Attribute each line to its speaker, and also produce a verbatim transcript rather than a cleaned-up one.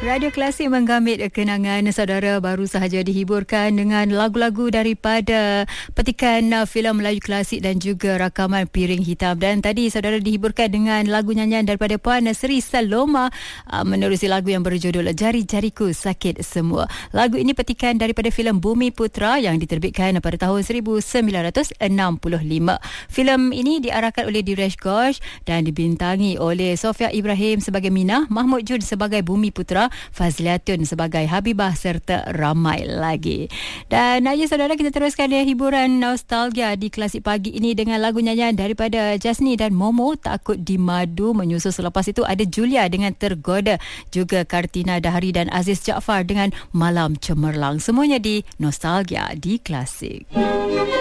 Speaker 1: Radio Klasik menggamit kenangan saudara, baru sahaja dihiburkan dengan lagu-lagu daripada petikan filem Melayu klasik dan juga rakaman Piring Hitam. Dan tadi saudara dihiburkan dengan lagu nyanyian daripada Puan Sri Saloma menerusi lagu yang berjudul Jari-Jariku Sakit Semua. Lagu ini petikan daripada filem Bumi Putra yang diterbitkan pada tahun seribu sembilan ratus enam puluh lima. Filem ini diarahkan oleh Diresh Ghosh dan dibintangi oleh Sofia Ibrahim sebagai Mina, Mahmud Jun sebagai Bumi Putra, Fazliatun sebagai Habibah serta ramai lagi. Dan ayah saudara, kita teruskan dengan hiburan nostalgia di Klasik Pagi ini dengan lagu nyanyian daripada Jasni dan Momo, Takut di Madu. Menyusul selepas itu ada Julia dengan Tergoda, juga Kartina Dahari dan Aziz Jaafar dengan Malam Cemerlang. Semuanya di Nostalgia di Klasik.